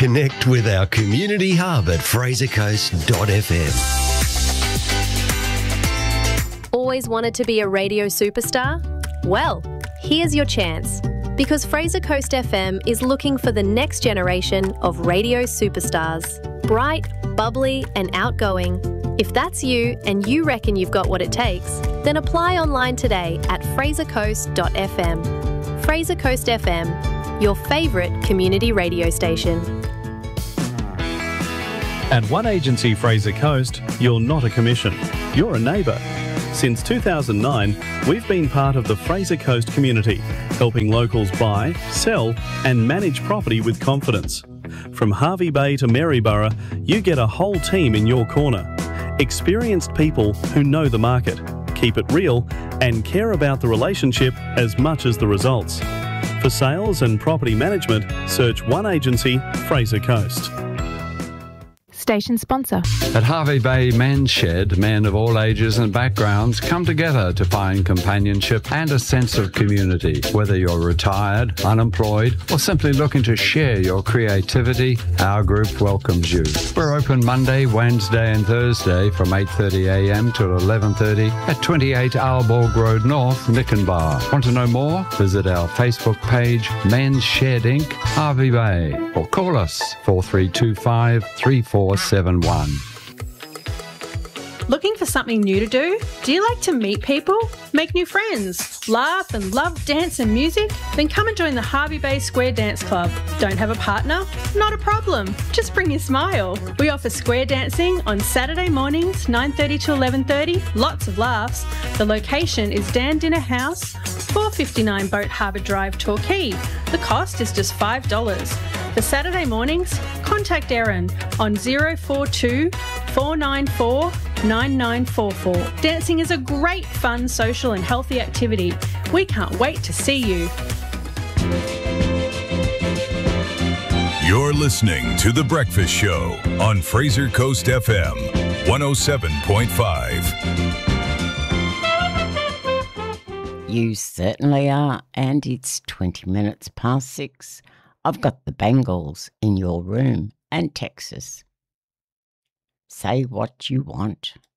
Connect with our community hub at frasercoast.fm. Always wanted to be a radio superstar? Well, here's your chance. Because Fraser Coast FM is looking for the next generation of radio superstars. Bright, bubbly and outgoing. If that's you and you reckon you've got what it takes, then apply online today at frasercoast.fm. Fraser Coast FM, your favourite community radio station. At One Agency Fraser Coast, you're not a commission, you're a neighbour. Since 2009, we've been part of the Fraser Coast community, helping locals buy, sell and manage property with confidence. From Hervey Bay to Maryborough, you get a whole team in your corner. Experienced people who know the market, keep it real and care about the relationship as much as the results. For sales and property management, search One Agency Fraser Coast. Station sponsor. At Hervey Bay Men's Shed, men of all ages and backgrounds come together to find companionship and a sense of community. Whether you're retired, unemployed, or simply looking to share your creativity, our group welcomes you. We're open Monday, Wednesday and Thursday from 8:30am till 11:30 at 28 Aalborg Road North, Nickenbar. Want to know more? Visit our Facebook page, Men's Shed Inc., Hervey Bay, or call us 4325 3471. Looking for something new to do? Do you like to meet people? Make new friends? Laugh and love dance and music? Then come and join the Hervey Bay Square Dance Club. Don't have a partner? Not a problem. Just bring your smile. We offer square dancing on Saturday mornings, 9:30 to 11:30. Lots of laughs. The location is Dan Dinner House, 459 Boat Harbour Drive, Torquay. The cost is just $5. For Saturday mornings, contact Erin on 042 494 9944. Dancing is a great, fun, social and healthy activity. We can't wait to see you. You're listening to The Breakfast Show on Fraser Coast FM 107.5. You certainly are, and it's 20 minutes past 6. I've got the Bangles in your room and Texas. Say what you want.